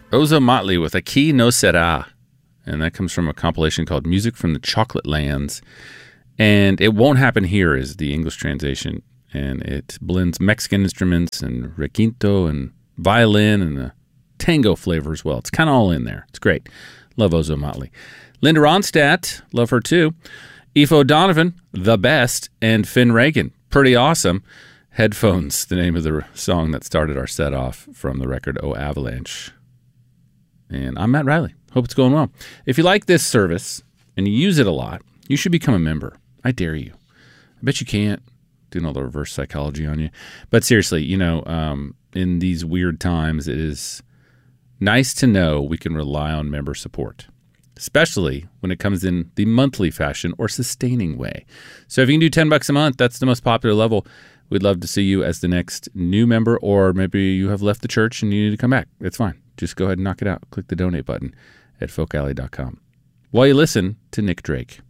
Ozo Motley with Aquí No Será. And that comes from a compilation called Music from the Chocolate Lands. And It Won't Happen Here is the English translation. And it blends Mexican instruments and requinto and violin and a tango flavor as well. It's kind of all in there. It's great. Love Ozo Motley. Linda Ronstadt, love her too. Aoife O'Donovan, the best. And Finn Reagan, pretty awesome. Headphones, the name of the song that started our set off from the record Oh Avalanche. And I'm Matt Riley. Hope it's going well. If you like this service and you use it a lot, you should become a member. I dare you. I bet you can't. Doing all the reverse psychology on you. But seriously, in these weird times, it is nice to know we can rely on member support, especially when it comes in the monthly fashion or sustaining way. So if you can do $10 a month, that's the most popular level. We'd love to see you as the next new member, or maybe you have left the church and you need to come back. It's fine. Just go ahead and knock it out. Click the donate button at folkalley.com while you listen to Nick Drake.